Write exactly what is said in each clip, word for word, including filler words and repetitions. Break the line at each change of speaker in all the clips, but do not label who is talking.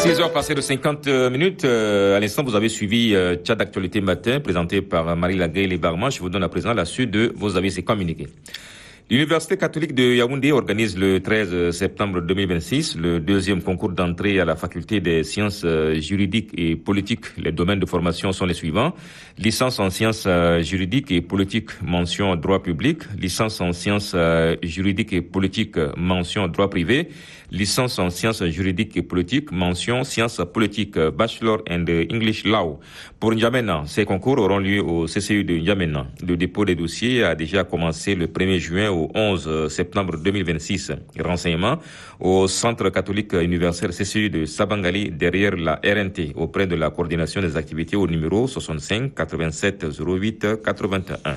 six heures passées de cinquante minutes. Euh, à l'instant, vous avez suivi euh, Chat d'actualité matin, présenté par Marie Lagaye Les Barman. Je vous donne à présent la suite de vos avis et communiqués. L'Université catholique de Yaoundé organise le treize septembre deux mille vingt-six le deuxième concours d'entrée à la faculté des sciences juridiques et politiques. Les domaines de formation sont les suivants. Licence en sciences juridiques et politiques, mention droit public. Licence en sciences juridiques et politiques, mention droit privé. Licence en sciences juridiques et politiques, mention sciences politiques, Bachelor and English Law. Pour N'Djamena, ces concours auront lieu au C C U de N'Djamena. Le dépôt des dossiers a déjà commencé le premier juin au onze septembre deux mille vingt-six. Renseignements au Centre catholique universel C C U de Sabangali derrière la R N T auprès de la coordination des activités au numéro soixante-cinq quatre-vingt-sept zéro huit quatre-vingt-un.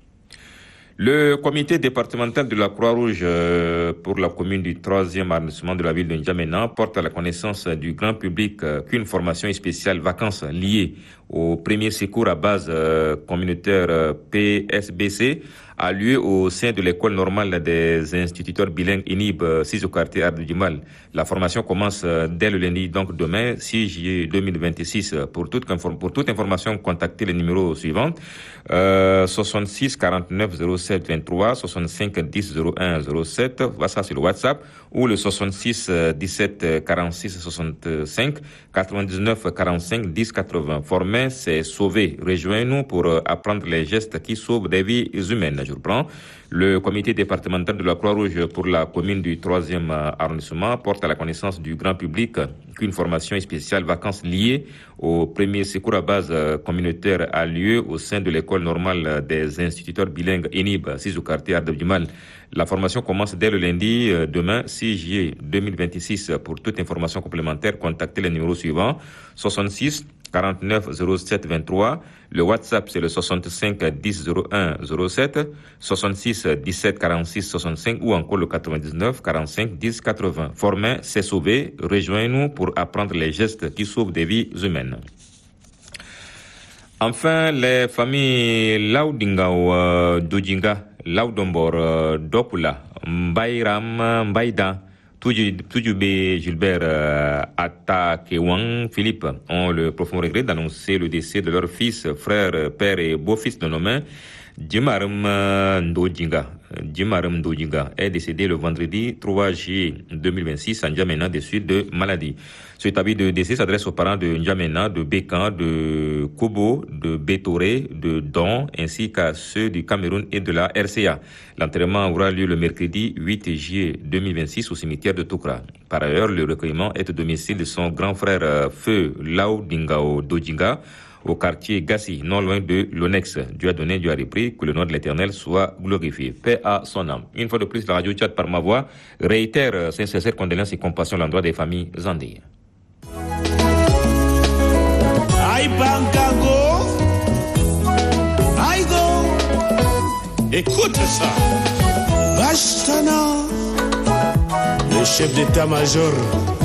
Le comité départemental de la Croix-Rouge euh, pour la commune du troisième arrondissement de la ville de N'Djamena porte à la connaissance du grand public euh, qu'une formation spéciale vacances liée au premier secours à base euh, communautaire euh, P S B C a lieu au sein de l'école normale des instituteurs bilingues I N I B six au quartier Ardoudimal. La formation commence euh, dès le lundi, donc demain, six juillet deux mille vingt-six. Pour toute, pour toute information, contactez les numéros suivants. Euh, soixante-six quarante-neuf zéro sept vingt-trois, soixante-cinq dix zéro un zéro sept, ça c'est le WhatsApp, ou le soixante-six dix-sept quarante-six soixante-cinq quatre-vingt-dix-neuf quarante-cinq dix quatre-vingts. Formé, c'est sauvé. Rejoignez-nous pour apprendre les gestes qui sauvent des vies humaines. Je reprends. Le comité départemental de la Croix-Rouge pour la commune du troisième arrondissement porte à la connaissance du grand public qu'une formation spéciale vacances liée au premier secours à base communautaire a lieu au sein de l'école normale des instituteurs bilingues I N I B six au quartier Ardoudimal. La formation commence dès le lundi, demain, six juillet deux mille vingt-six. Pour toute information complémentaire, contactez les numéros suivants. soixante-six quarante-neuf zéro sept vingt-trois. Le WhatsApp, c'est le soixante-cinq dix zéro un zéro sept, soixante-six dix-sept quarante-six soixante-cinq ou encore le quatre-vingt-dix-neuf quarante-cinq dix quatre-vingts. Formé, c'est sauvé. Rejoignez-nous pour apprendre les gestes qui sauvent des vies humaines. Enfin, les familles Laudinga ou euh, Dojinga, Laudombor, euh, Dopula, Mbayram, Mbayda, Toujube Gilbert euh, Atta Kewang Philippe ont le profond regret d'annoncer le décès de leur fils, frère, père et beau-fils de nos mains. Djimaram Ndojinga, Djimaram Ndojinga est décédé le vendredi trois juillet deux mille vingt-six à N'Djamena des suites de maladie. Cet avis de décès s'adresse aux parents de N'Djamena, de Békan, de Kobo, de Bétoré, de Don, ainsi qu'à ceux du Cameroun et de la R C A. L'enterrement aura lieu le mercredi huit juillet deux mille vingt-six au cimetière de Toukra. Par ailleurs, le recueillement est au domicile de son grand frère euh, Feu Lao Dingao Dojinga, au quartier Gassi, non loin de l'Onex. Dieu a donné, Dieu a repris, que le nom de l'Éternel soit glorifié. Paix à son âme. Une fois de plus, la radio Tchad par ma voix réitère ses sincères condoléances et compassion à l'endroit des familles endeuillées.
Aïe Bangago, aïe go, écoute ça. Bastana, le chef d'état-major